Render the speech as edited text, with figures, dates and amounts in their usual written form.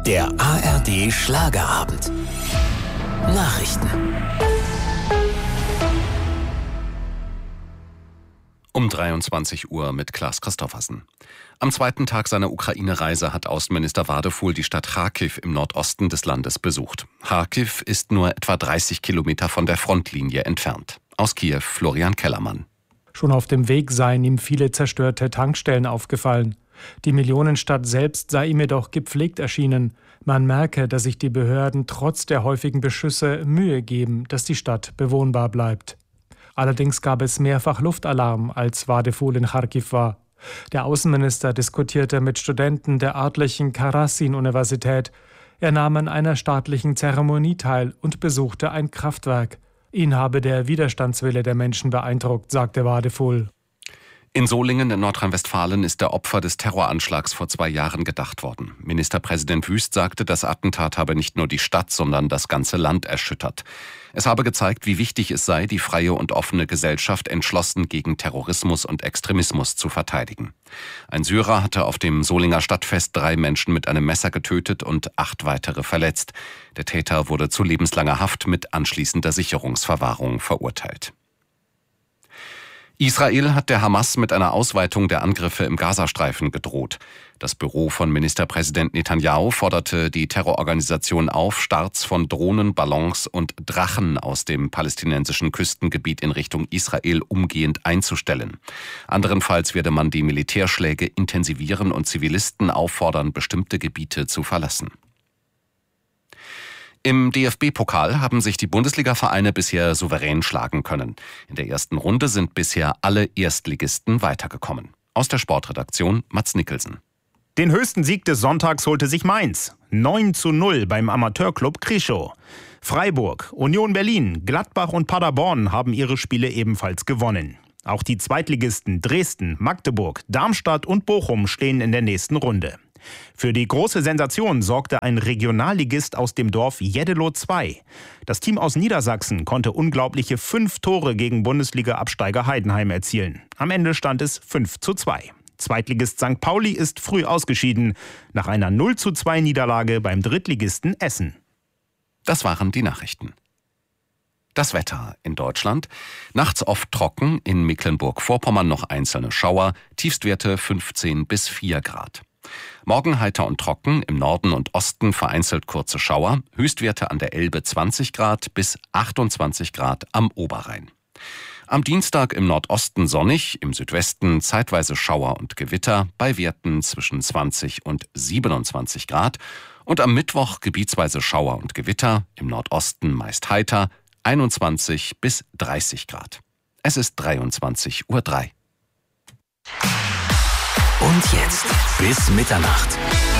Der ARD Schlagerabend. Nachrichten. Um 23 Uhr mit Klaas Christoffersen. Am zweiten Tag seiner Ukraine-Reise hat Außenminister Wadefuhl die Stadt Charkiw im Nordosten des Landes besucht. Charkiw ist nur etwa 30 Kilometer von der Frontlinie entfernt. Aus Kiew Florian Kellermann. Schon auf dem Weg seien ihm viele zerstörte Tankstellen aufgefallen. Die Millionenstadt selbst sei ihm jedoch gepflegt erschienen. Man merke, dass sich die Behörden trotz der häufigen Beschüsse Mühe geben, dass die Stadt bewohnbar bleibt. Allerdings gab es mehrfach Luftalarm, als Wadefuhl in Charkiw war. Der Außenminister diskutierte mit Studenten der örtlichen Karasin-Universität. Er nahm an einer staatlichen Zeremonie teil und besuchte ein Kraftwerk. Ihn habe der Widerstandswille der Menschen beeindruckt, sagte Wadefuhl. In Solingen in Nordrhein-Westfalen ist der Opfer des Terroranschlags vor 2 Jahren gedacht worden. Ministerpräsident Wüst sagte, das Attentat habe nicht nur die Stadt, sondern das ganze Land erschüttert. Es habe gezeigt, wie wichtig es sei, die freie und offene Gesellschaft entschlossen gegen Terrorismus und Extremismus zu verteidigen. Ein Syrer hatte auf dem Solinger Stadtfest 3 Menschen mit einem Messer getötet und 8 weitere verletzt. Der Täter wurde zu lebenslanger Haft mit anschließender Sicherungsverwahrung verurteilt. Israel hat der Hamas mit einer Ausweitung der Angriffe im Gazastreifen gedroht. Das Büro von Ministerpräsident Netanyahu forderte die Terrororganisation auf, Starts von Drohnen, Ballons und Drachen aus dem palästinensischen Küstengebiet in Richtung Israel umgehend einzustellen. Anderenfalls werde man die Militärschläge intensivieren und Zivilisten auffordern, bestimmte Gebiete zu verlassen. Im DFB-Pokal haben sich die Bundesliga-Vereine bisher souverän schlagen können. In der ersten Runde sind bisher alle Erstligisten weitergekommen. Aus der Sportredaktion Mats Nicholson. Den höchsten Sieg des Sonntags holte sich Mainz. 9:0 beim Amateurclub Krischow. Freiburg, Union Berlin, Gladbach und Paderborn haben ihre Spiele ebenfalls gewonnen. Auch die Zweitligisten Dresden, Magdeburg, Darmstadt und Bochum stehen in der nächsten Runde. Für die große Sensation sorgte ein Regionalligist aus dem Dorf Jeddelo 2. Das Team aus Niedersachsen konnte unglaubliche 5 Tore gegen Bundesliga-Absteiger Heidenheim erzielen. Am Ende stand es 5:2. Zweitligist St. Pauli ist früh ausgeschieden, nach einer 0:2 Niederlage beim Drittligisten Essen. Das waren die Nachrichten. Das Wetter in Deutschland. Nachts oft trocken, in Mecklenburg-Vorpommern noch einzelne Schauer, Tiefstwerte 15 bis 4 Grad. Morgen heiter und trocken, im Norden und Osten vereinzelt kurze Schauer, Höchstwerte an der Elbe 20 Grad bis 28 Grad am Oberrhein. Am Dienstag im Nordosten sonnig, im Südwesten zeitweise Schauer und Gewitter, bei Werten zwischen 20 und 27 Grad. Und am Mittwoch gebietsweise Schauer und Gewitter, im Nordosten meist heiter, 21 bis 30 Grad. Es ist 23:03 Uhr. Und jetzt bis Mitternacht.